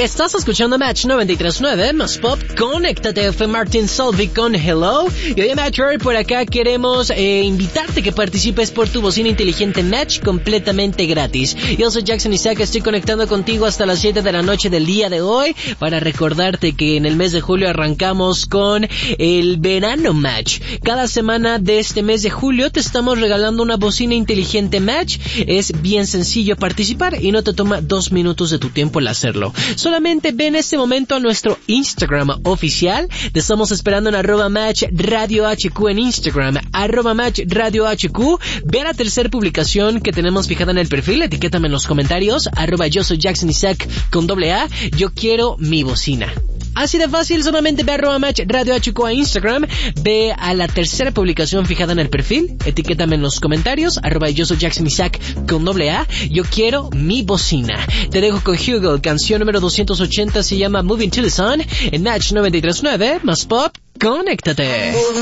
Estás escuchando Match 93.9, más pop, conéctate, fue Martin Solveig con Hello. Y hoy en Match por acá queremos invitarte que participes por tu bocina inteligente Match completamente gratis. Yo soy Jackson Isaac, estoy conectando contigo hasta las 7 de la noche del día de hoy para recordarte que en el mes de julio arrancamos con el verano Match. Cada semana de este mes de julio te estamos regalando una bocina inteligente Match. Es bien sencillo participar y no te toma 2 minutos de tu tiempo el hacerlo. Solamente ve en este momento a nuestro Instagram oficial. Te estamos esperando en @MatchRadioHQ en Instagram, @MatchRadioHQ. Ve a la tercera publicación que tenemos fijada en el perfil, etiquétame en los comentarios, @yo soy Jackson Isaac con @A, yo quiero mi bocina. Así de fácil, solamente ve a @MatchRadioHQ a Instagram, ve a la tercera publicación fijada en el perfil, etiquétame en los comentarios, @yo soy Jackson Isaac con @A, yo quiero mi bocina. Te dejo con Hugo, canción número 280, se llama Moving to the Sun, en Match 93.9, más pop, conéctate.